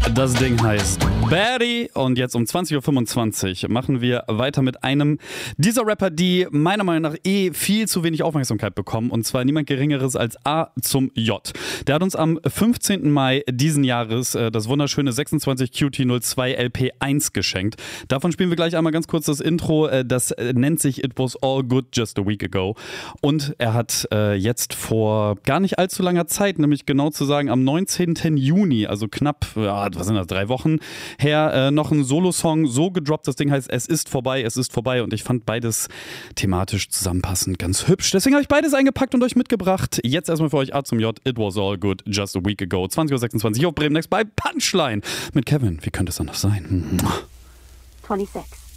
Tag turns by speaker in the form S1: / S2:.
S1: Das Ding heißt Baddie und jetzt um 20.25 Uhr machen wir weiter mit einem dieser Rapper, die meiner Meinung nach viel zu wenig Aufmerksamkeit bekommen, und zwar niemand Geringeres als A zum J. Der hat uns am 15. Mai diesen Jahres das wunderschöne 26QT02 LP1 geschenkt. Davon spielen wir gleich einmal ganz kurz das Intro, das nennt sich It Was All Good Just a Week Ago, und er hat jetzt vor gar nicht allzu langer Zeit, nämlich genau zu sagen am 19. Juni, also knapp, was sind das, 3 Wochen her, noch einen Solo-Song so gedroppt. Das Ding heißt Es ist vorbei, und ich fand beides thematisch zusammenpassend ganz hübsch. Deswegen habe ich beides eingepackt und euch mitgebracht. Jetzt erstmal für euch A zum J, It Was All Good Just a Week Ago, 20.26 Uhr auf Bremen Next bei Punchline mit Kevin. Wie könnte es anders sein?
S2: 26.